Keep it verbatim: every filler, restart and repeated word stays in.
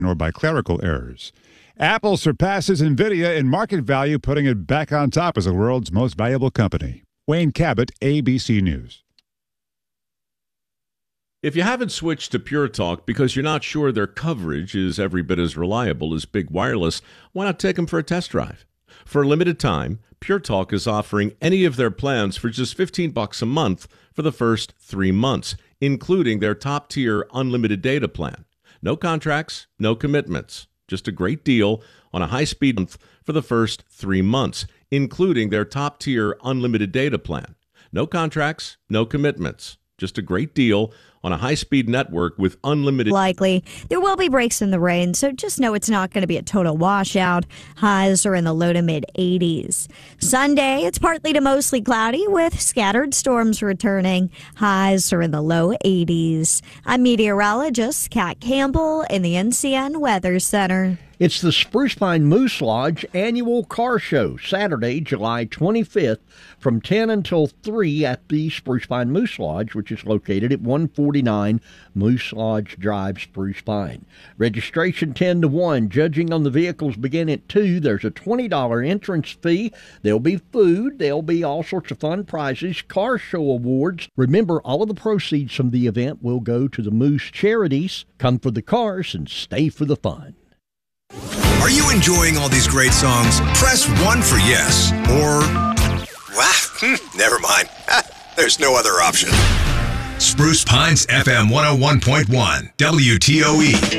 nor by clerical errors. Apple surpasses NVIDIA in market value, putting it back on top as the world's most valuable company. Wayne Cabot, A B C News. If you haven't switched to Pure Talk because you're not sure their coverage is every bit as reliable as Big Wireless, why not take them for a test drive? For a limited time, Pure Talk is offering any of their plans for just fifteen bucks a month for the first three months, including their top-tier unlimited data plan. No contracts, no commitments. Just a great deal on a high-speed month for the first three months, including their top-tier unlimited data plan. No contracts, no commitments. Just a great deal on a high-speed network with unlimited... Likely. There will be breaks in the rain, so just know it's not going to be a total washout. Highs are in the low to mid-eighties. Sunday, it's partly to mostly cloudy with scattered storms returning. Highs are in the low eighties. I'm meteorologist Kat Campbell in the N C N Weather Center. It's the Spruce Pine Moose Lodge annual car show, Saturday, July twenty-fifth, from ten until three at the Spruce Pine Moose Lodge, which is located at one forty-nine Moose Lodge Drive, Spruce Pine. Registration ten to one. Judging on the vehicles begin at two. There's a twenty dollars entrance fee. There'll be food. There'll be all sorts of fun prizes, car show awards. Remember, all of the proceeds from the event will go to the Moose charities. Come for the cars and stay for the fun. Are you enjoying all these great songs? Press one for yes. Or, wow, never mind. There's no other option. Spruce Pines F M one oh one point one, W T O E.